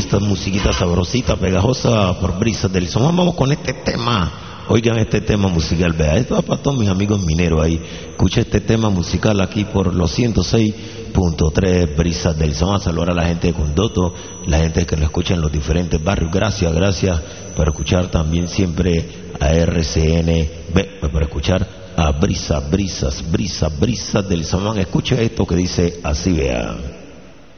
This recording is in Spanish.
esta musiquita sabrosita, pegajosa por Brisas del Son. Vamos con este tema. Oigan este tema musical, vea, esto va para todos mis amigos mineros ahí. Escucha este tema musical aquí por los 106.3 Brisas del Son. A saludar a la gente de Condoto, la gente que lo escucha en los diferentes barrios. Gracias por escuchar también siempre a RCN, por escuchar a Brisas del Son. Escucha esto que dice así, vea.